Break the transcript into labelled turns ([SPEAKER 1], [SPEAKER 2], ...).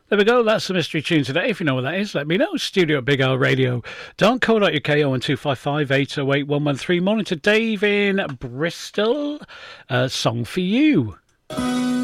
[SPEAKER 1] There we go. That's the mystery tune today. If you know what that is, let me know. Studio at BigRadio.co.uk 01255 808 113. Morning to Dave in Bristol. Song for you.